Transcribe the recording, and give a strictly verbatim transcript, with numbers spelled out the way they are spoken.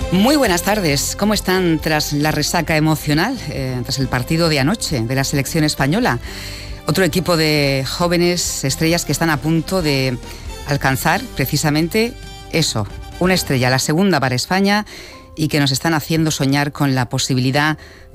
Muy buenas tardes. ¿Cómo están tras la resaca emocional, eh, tras el partido de anoche de la selección española? Otro equipo de jóvenes estrellas que están a punto de alcanzar precisamente eso, una estrella, la segunda para España, y que nos están haciendo soñar con la posibilidad